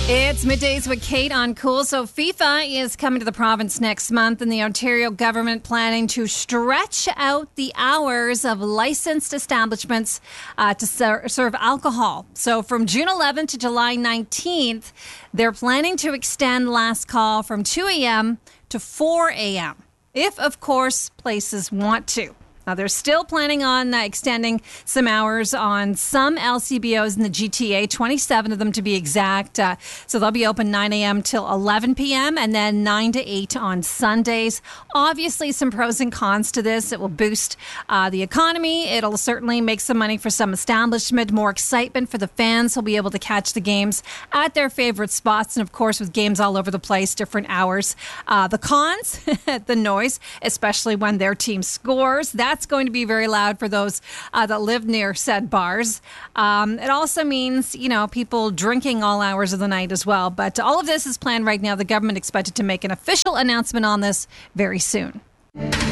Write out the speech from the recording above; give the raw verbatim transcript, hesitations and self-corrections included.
It's Middays with Kate on Cool. So FIFA is coming to the province next month, and the Ontario government planning to stretch out the hours of licensed establishments uh, to ser- serve alcohol. So from June eleventh to July nineteenth, they're planning to extend last call from two a.m. to four a.m. if, of course, places want to. Now, they're still planning on uh, extending some hours on some L C B Os in the G T A, twenty-seven of them to be exact. Uh, so they'll be open nine a.m. till eleven p.m. and then nine to eight on Sundays. Obviously, some pros and cons to this. It will boost uh, the economy. It'll certainly make some money for some establishment, more excitement for the fans who'll be able to catch the games at their favorite spots. And, of course, with games all over the place, different hours. Uh, the cons, the noise, especially when their team scores. That's going to be very loud for those uh, that live near said bars. Um, it also means, you know, people drinking all hours of the night as well. But all of this is planned right now. The government expected to make an official announcement on this very soon.